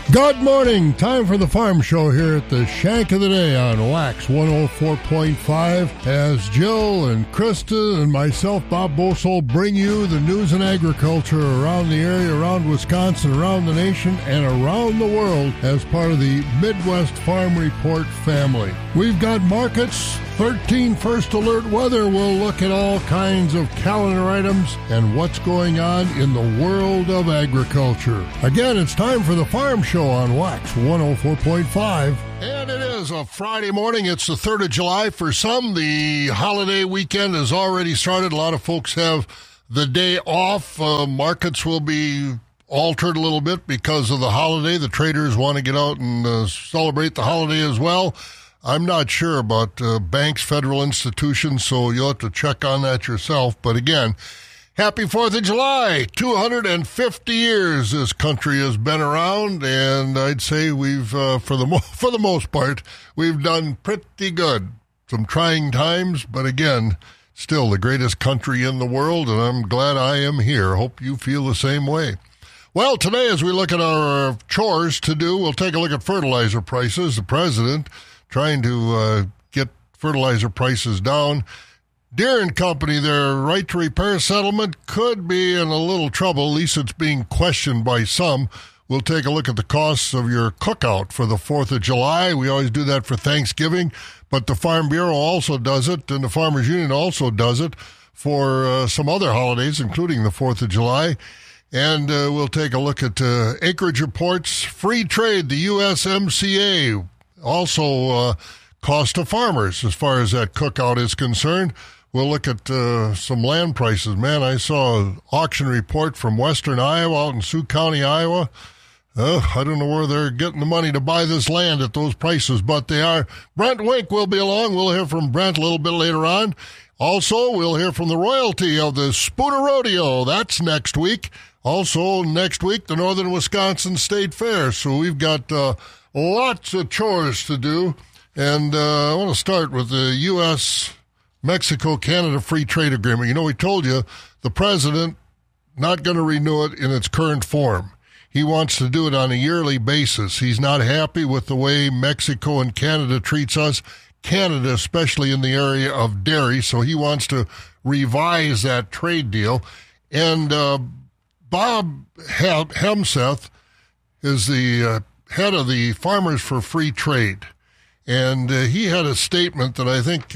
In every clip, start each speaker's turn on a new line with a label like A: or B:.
A: Good morning. Time for the Farm Show here at the Shank of the Day on Wax 104.5 as Jill and Krista and myself, Bob Bosol, bring you the news and agriculture around the area, around Wisconsin, around the nation, and around the world as part of the Midwest Farm Report family. We've got markets, 13 first alert weather. We'll look at all kinds of calendar items and what's going on in the world of agriculture. Again, it's time for the Farm Show on Wax 104.5. And it is a Friday morning. It's the 3rd of July. For some, the holiday weekend has already started. A lot of folks have the day off. Markets will be altered a little bit because of the holiday. The traders want to get out and celebrate the holiday as well. I'm not sure about banks, federal institutions, so you'll have to check on that yourself. But again, happy 4th of July. 250 years this country has been around, and I'd say we've, for the most part, we've done pretty good. Some trying times, but again, still the greatest country in the world, and I'm glad I am here. Hope you feel the same way. Well, today as we look at our chores to do, we'll take a look at fertilizer prices. The president trying to get fertilizer prices down. Deere & Company, their right to repair settlement could be in a little trouble. At least it's being questioned by some. We'll take a look at the costs of your cookout for the 4th of July. We always do that for Thanksgiving, but the Farm Bureau also does it, and the Farmers Union also does it for some other holidays, including the 4th of July. And we'll take a look at acreage reports, free trade, the USMCA, also cost to farmers as far as that cookout is concerned. We'll look at some land prices. Man, I saw an auction report from western Iowa out in Sioux County, Iowa. I don't know where they're getting the money to buy this land at those prices, but they are. Brent Wink will be along. We'll hear from Brent a little bit later on. Also, we'll hear from the royalty of the Spooner Rodeo. That's next week. Also, next week, the Northern Wisconsin State Fair. So we've got lots of chores to do. And I want to start with the U.S.-Mexico-Canada Free Trade Agreement. You know, we told you the president not going to renew it in its current form. He wants to do it on a yearly basis. He's not happy with the way Mexico and Canada treats us, Canada especially in the area of dairy, so he wants to revise that trade deal. And Bob Hemseth is the head of the Farmers for Free Trade, and he had a statement that I think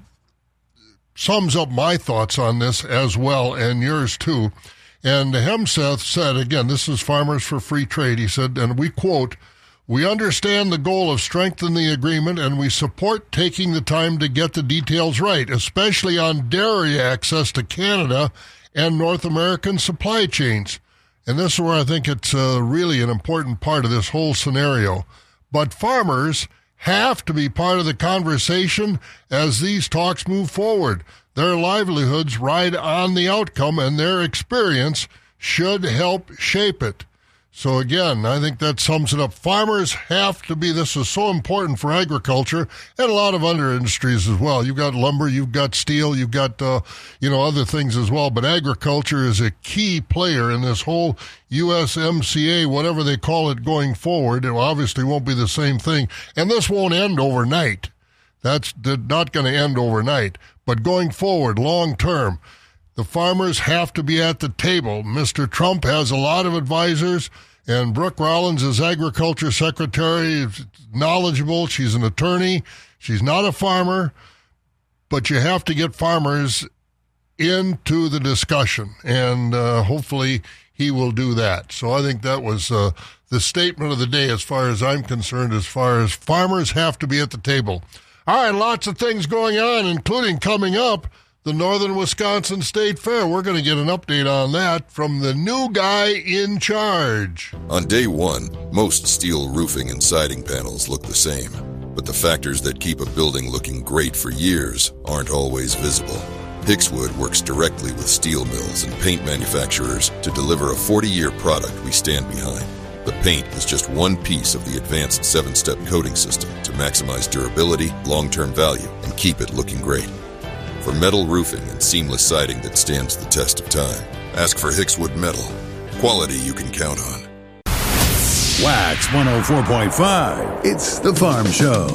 A: sums up my thoughts on this as well, and yours too. And Hemseth said, again, this is Farmers for Free Trade, he said, and we quote, "We understand the goal of strengthening the agreement, and we support taking the time to get the details right, especially on dairy access to Canada and North American supply chains." And this is where I think it's really an important part of this whole scenario. But farmers have to be part of the conversation as these talks move forward. Their livelihoods ride on the outcome, and their experience should help shape it. So again, I think that sums it up. Farmers have to be, this is so important for agriculture and a lot of other industries as well. You've got lumber, you've got steel, you've got, other things as well. But agriculture is a key player in this whole USMCA, whatever they call it going forward. It obviously won't be the same thing. And this won't end overnight. That's not going to end overnight. But going forward, long term, the farmers have to be at the table. Mr. Trump has a lot of advisors, and Brooke Rollins is Agriculture Secretary, knowledgeable. She's an attorney. She's not a farmer, but you have to get farmers into the discussion, and hopefully he will do that. So I think that was the statement of the day as far as I'm concerned, as far as farmers have to be at the table. All right, lots of things going on, including coming up, the Northern Wisconsin State Fair. We're going to get an update on that from the new guy in charge.
B: On day one, most steel roofing and siding panels look the same, but the factors that keep a building looking great for years aren't always visible. Hixwood works directly with steel mills and paint manufacturers to deliver a 40-year product we stand behind. The paint is just one piece of the advanced 7-step coating system to maximize durability, long-term value, and keep it looking great. For metal roofing and seamless siding that stands the test of time, ask for Hixwood Metal. Quality you can count on.
C: Wax 104.5. It's the Farm Show.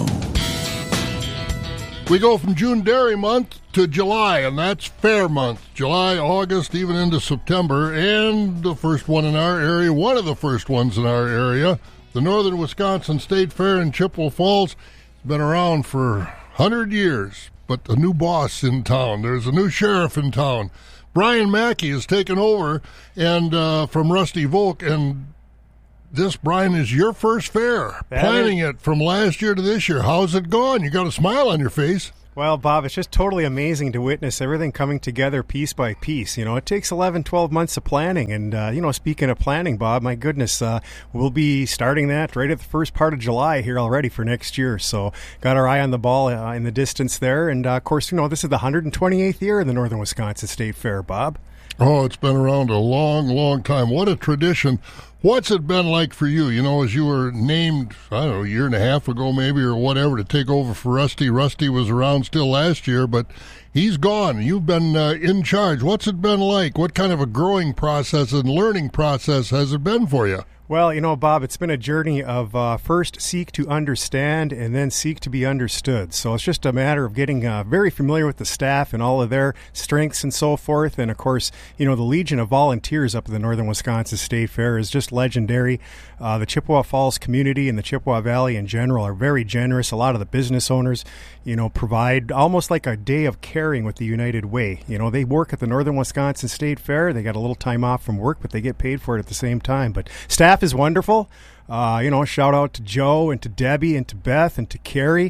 A: We go from June Dairy Month to July, and that's Fair Month. July, August, even into September, and the first one in our area, one of the first ones in our area, the Northern Wisconsin State Fair in Chippewa Falls. It's been around for 100 years, but a new boss in town. There's a new sheriff in town. Brian Mackey has taken over and from Rusty Volk, and this, Brian, is your first fair. Planning it from last year to this year. How's it going? You got a smile on your face.
D: Well, Bob, it's just totally amazing to witness everything coming together piece by piece. You know, it takes 11, 12 months of planning. And, speaking of planning, Bob, my goodness, we'll be starting that right at the first part of July here already for next year. So got our eye on the ball in the distance there. And, of course, this is the 128th year of the Northern Wisconsin State Fair, Bob.
A: Oh, it's been around a long, long time. What a tradition. What's it been like for you? As you were named, I don't know, a year and a half ago maybe or whatever to take over for Rusty. Rusty was around still last year, but he's gone. You've been in charge. What's it been like? What kind of a growing process and learning process has it been for you?
D: Well, Bob, it's been a journey of first seek to understand and then seek to be understood. So it's just a matter of getting very familiar with the staff and all of their strengths and so forth. And, of course, the Legion of Volunteers up at the Northern Wisconsin State Fair is just legendary. The Chippewa Falls community and the Chippewa Valley in general are very generous. A lot of the business owners, provide almost like a day of caring with the United Way. They work at the Northern Wisconsin State Fair. They got a little time off from work, but they get paid for it at the same time. But staff is wonderful. Shout out to Joe and to Debbie and to Beth and to Carrie,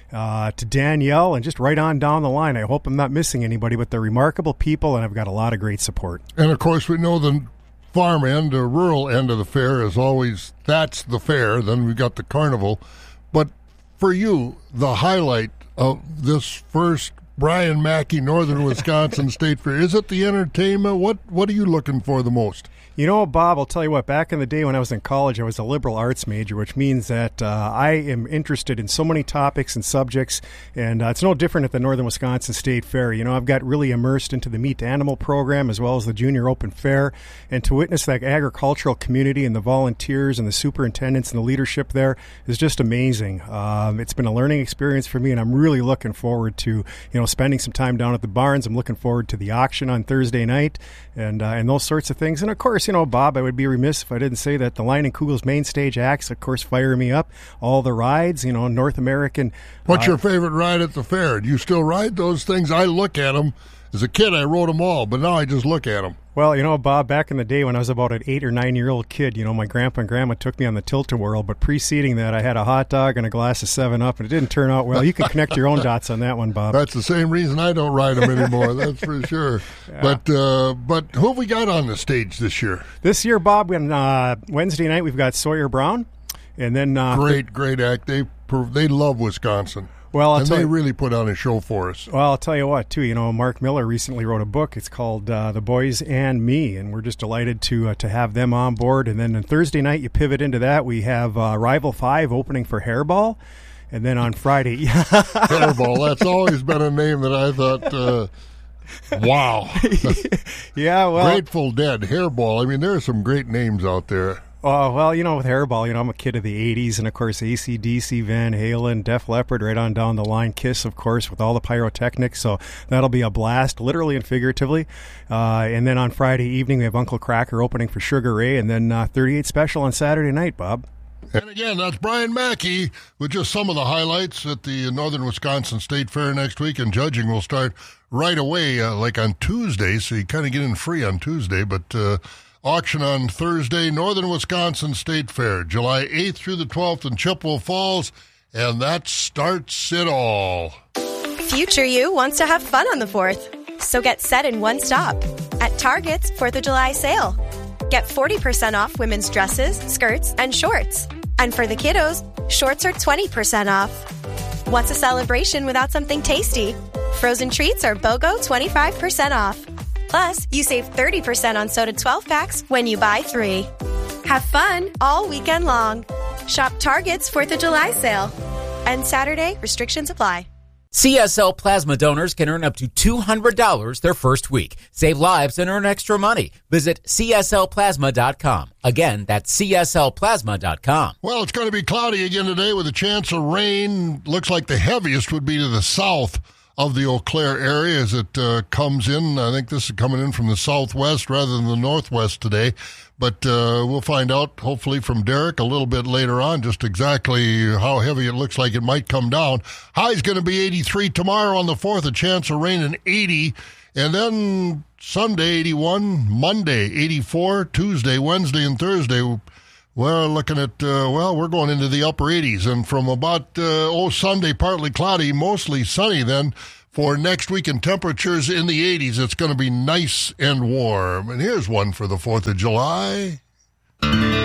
D: to Danielle, and just right on down the line. I hope I'm not missing anybody, but they're remarkable people, and I've got a lot of great support.
A: And, of course, we know the farm end, the rural end of the fair is always, that's the fair. Then we've got the carnival. But for you, the highlight of this first Brian Mackey Northern Wisconsin State Fair, is it the entertainment? What are you looking for the most?
D: Bob, I'll tell you what, back in the day when I was in college, I was a liberal arts major, which means that I am interested in so many topics and subjects, and it's no different at the Northern Wisconsin State Fair. I've got really immersed into the Meet Animal program as well as the Junior Open Fair, and to witness that agricultural community and the volunteers and the superintendents and the leadership there is just amazing. It's been a learning experience for me, and I'm really looking forward to, spending some time down at the barns. I'm looking forward to the auction on Thursday night and those sorts of things. And, of course, Bob, I would be remiss if I didn't say that the Lion and Kugel's main stage acts, of course, fire me up. All the rides, North American.
A: What's your favorite ride at the fair? Do you still ride those things? I look at them. As a kid, I rode them all, but now I just look at them.
D: Well, Bob, back in the day when I was about an 8 or 9 year old kid, my grandpa and grandma took me on the Tilt-A-Whirl, but preceding that, I had a hot dog and a glass of 7-Up, and it didn't turn out well. You can connect your own dots on that one, Bob.
A: That's the same reason I don't ride them anymore, that's for sure. Yeah. But who have we got on the stage this year?
D: This year, Bob, on Wednesday night, we've got Sawyer Brown. And then
A: great act. They love Wisconsin.
D: Well,
A: they really put on a show for us.
D: Well, I'll tell you what, too. Mark Miller recently wrote a book. It's called The Boys and Me, and we're just delighted to have them on board. And then on Thursday night, you pivot into that. We have Rival 5 opening for Hairball. And then on Friday...
A: Hairball, that's always been a name that I thought... wow.
D: Yeah, well...
A: Grateful Dead, Hairball. I mean, there are some great names out there.
D: Well, with Hairball, I'm a kid of the 80s, and, of course, AC/DC, Van Halen, Def Leppard, right on down the line, Kiss, of course, with all the pyrotechnics, so that'll be a blast, literally and figuratively. And then on Friday evening, we have Uncle Cracker opening for Sugar Ray, and then 38 Special on Saturday night, Bob.
A: And again, that's Brian Mackey with just some of the highlights at the Northern Wisconsin State Fair next week, and judging will start right away, like on Tuesday, so you kind of get in free on Tuesday, but... auction on Thursday, Northern Wisconsin State Fair, July 8th through the 12th in Chippewa Falls, and that starts it all.
E: Future you wants to have fun on the 4th, so get set in one stop at Target's 4th of July sale. Get 40% off women's dresses, skirts, and shorts. And for the kiddos, shorts are 20% off. What's a celebration without something tasty? Frozen treats are BOGO 25% off. Plus, you save 30% on soda 12-packs when you buy 3. Have fun all weekend long. Shop Target's 4th of July sale. And Saturday, restrictions apply.
F: CSL Plasma donors can earn up to $200 their first week. Save lives and earn extra money. Visit CSLPlasma.com. Again, that's CSLPlasma.com.
A: Well, it's going to be cloudy again today with a chance of rain. Looks like the heaviest would be to the south of the Eau Claire area as it comes in. I think this is coming in from the southwest rather than the northwest today. But we'll find out, hopefully, from Derek a little bit later on just exactly how heavy it looks like it might come down. High's going to be 83 tomorrow on the 4th, a chance of rain in 80. And then Sunday, 81, Monday, 84, Tuesday, Wednesday, and Thursday, we're looking at, we're going into the upper 80s. And from about, Sunday, partly cloudy, mostly sunny then. For next week and temperatures in the 80s, it's going to be nice and warm. And here's one for the 4th of July.